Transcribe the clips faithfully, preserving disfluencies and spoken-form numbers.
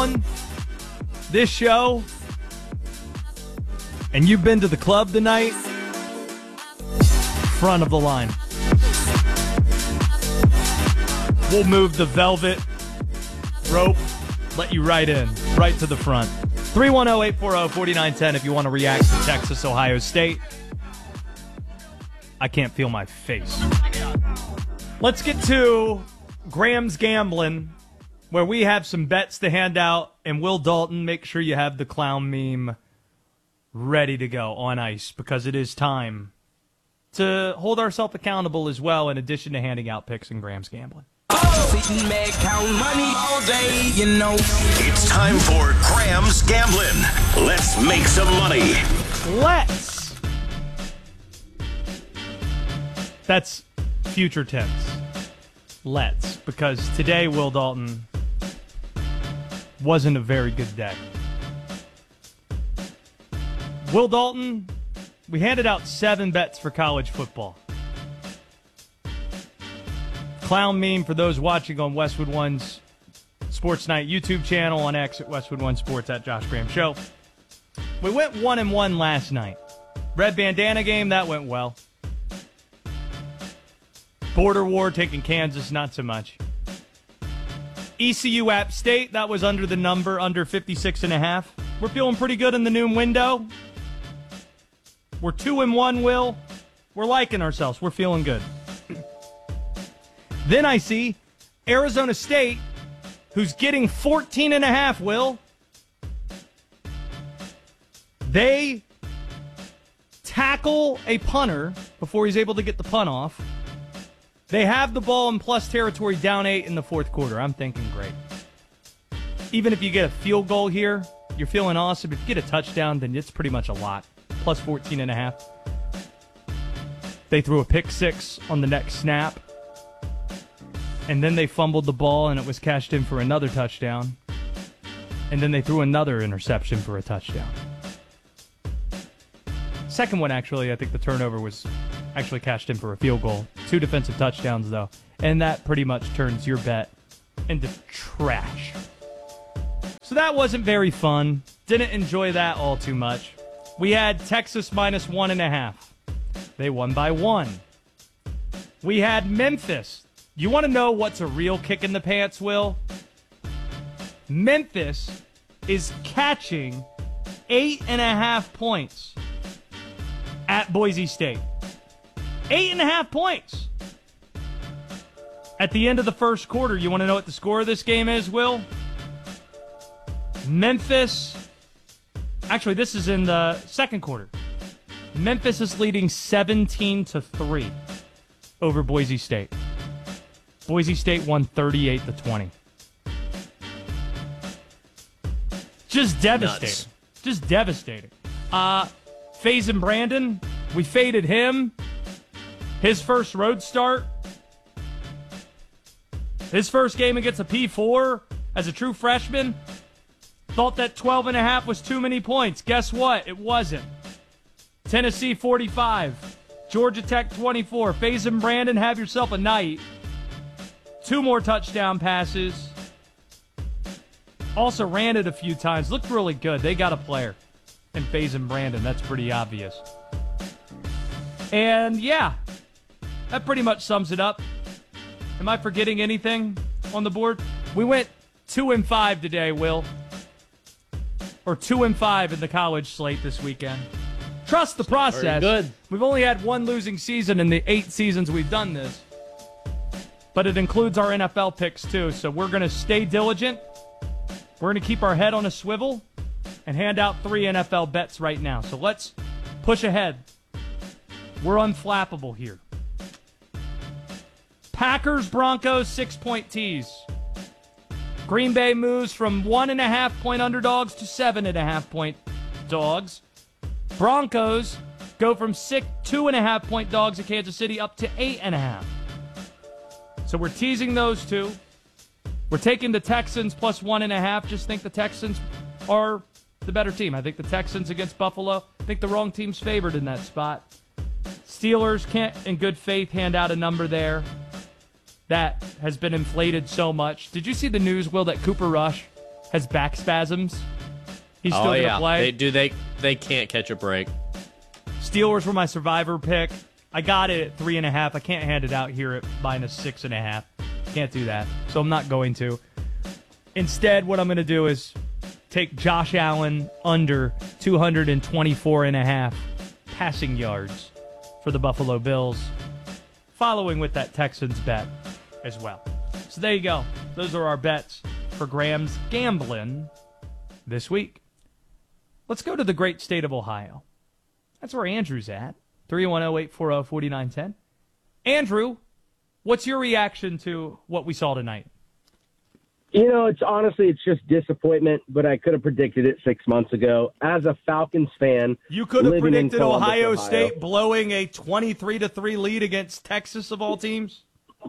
on this show and you've been to the club tonight, front of the line. We'll move the velvet rope, let you right in, right to the front. three one zero, eight four zero, four nine one zero if you want to react to Texas, Ohio State. I can't feel my face. Let's get to Graham's Gambling, where we have some bets to hand out. And Will Dalton, make sure you have the clown meme ready to go on ice, because it is time to hold ourselves accountable as well, in addition to handing out picks in Graham's Gambling. Sitting back, count money all day, you know. It's time for Graham's Gambling. Let's make some money. Let's. That's future tense. Let's. Because today, Will Dalton, wasn't a very good day. Will Dalton, we handed out seven bets for college football. Clown meme for those watching on Westwood One's Sports Night YouTube channel, on X at Westwood One Sports, at Josh Graham Show. We went one and one last night. Red bandana game, that went well. Border War taking Kansas, not so much. E C U App State, that was under the number, under fifty-six and a half. We're feeling pretty good in the noon window. We're two and one, Will. We're liking ourselves. We're feeling good. Then I see Arizona State, who's getting fourteen and a half, Will. They tackle a punter before he's able to get the punt off. They have the ball in plus territory, down eight in the fourth quarter. I'm thinking great. Even if you get a field goal here, you're feeling awesome. If you get a touchdown, then it's pretty much a lot. Plus fourteen and a half. They threw a pick six on the next snap. And then they fumbled the ball, and it was cashed in for another touchdown. And then they threw another interception for a touchdown. Second one, actually, I think the turnover was actually cashed in for a field goal. Two defensive touchdowns, though. And that pretty much turns your bet into trash. So that wasn't very fun. Didn't enjoy that all too much. We had Texas minus one and a half. They won by one. We had Memphis. You want to know what's a real kick in the pants, Will? Memphis is catching eight and a half points at Boise State. Eight and a half points. At the end of the first quarter, you want to know what the score of this game is, Will? Memphis. Actually, this is in the second quarter. Memphis is leading seventeen to three over Boise State. Boise State won thirty-eight to twenty. Just devastating. Nuts. Just devastating. Uh, Faison Brandon, we faded him. His first road start. His first game against a P four as a true freshman. Thought that twelve and a half was too many points. Guess what? It wasn't. Tennessee forty-five. Georgia Tech twenty-four. Faison Brandon, have yourself a night. Two more touchdown passes. Also ran it a few times. Looked really good. They got a player in Faison Brandon. That's pretty obvious. And yeah, that pretty much sums it up. Am I forgetting anything on the board? We went two and five today, Will. Or two and five in the college slate this weekend. Trust the process. Very good. We've only had one losing season in the eight seasons we've done this. But it includes our N F L picks, too. So we're going to stay diligent. We're going to keep our head on a swivel and hand out three N F L bets right now. So let's push ahead. We're unflappable here. Packers, Broncos, six-point tees. Green Bay moves from one and a half point underdogs to seven and a half point dogs. Broncos go from six, two and a half point dogs at Kansas City up to eight and a half. So we're teasing those two. We're taking the Texans plus one and a half. Just think the Texans are the better team. I think the Texans against Buffalo. I think the wrong team's favored in that spot. Steelers can't, in good faith, hand out a number there. That has been inflated so much. Did you see the news, Will, that Cooper Rush has back spasms. He's still Oh going to yeah, play. they do. They they can't catch a break. Steelers were my survivor pick. I got it at three and a half. I can't hand it out here at minus six and a half. Can't do that. So I'm not going to. Instead, what I'm going to do is take Josh Allen under two twenty-four and a half passing yards for the Buffalo Bills, following with that Texans bet as well. So there you go. Those are our bets for Graham's Gambling this week. Let's go to the great state of Ohio. That's where Andrew's at. three one zero, eight four zero, four nine one zero. Andrew, what's your reaction to what we saw tonight? You know, it's honestly, it's just disappointment, but I could have predicted it six months ago. As a Falcons fan, you could have living in predicted Columbus, Ohio, Ohio State blowing a twenty-three to three lead against Texas of all teams?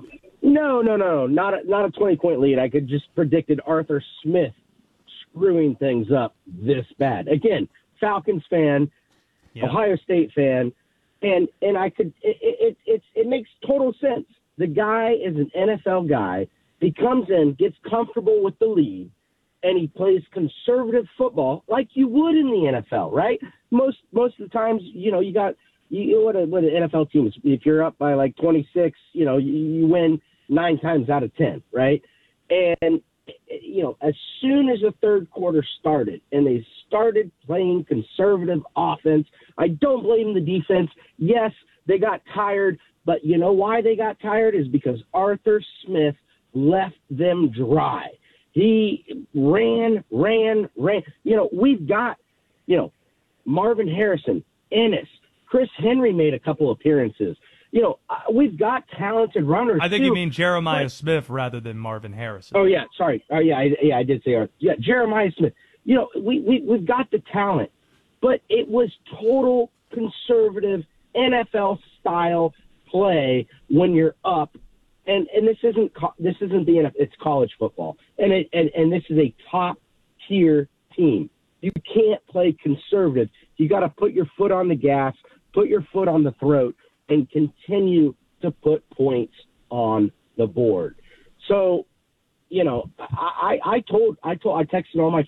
No, no, no, not a, not a twenty-point lead. I could just predicted Arthur Smith screwing things up this bad. Again, Falcons fan, Yeah. Ohio State fan, and and I could it it it, it makes total sense. The guy is an N F L guy. He comes in, gets comfortable with the lead, and he plays conservative football like you would in the N F L, right? Most most of the times, you know, you got you what a, what an N F L team is. If you're up by like twenty-six, you know, you, you win nine times out of ten, right? And you know, as soon as the third quarter started and they started playing conservative offense, I don't blame the defense. Yes, they got tired, but you know why they got tired is because Arthur Smith left them dry. He ran, ran, ran. You know, we've got, you know, Marvin Harrison, Ennis, Chris Henry made a couple appearances. You know, uh, we've got talented runners. I think too, you mean Jeremiah but, Smith rather than Marvin Harrison. Oh yeah, sorry. Oh yeah, I, yeah, I did say Arthur. Yeah, Jeremiah Smith. You know, we we we've got the talent, but it was total conservative N F L style play when you're up. And and this isn't this isn't the N F L, it's college football, and it and, and this is a top tier team. You can't play conservative. You got to put your foot on the gas, put your foot on the throat, and continue to put points on the board. So, you know, I, I told I told I texted all my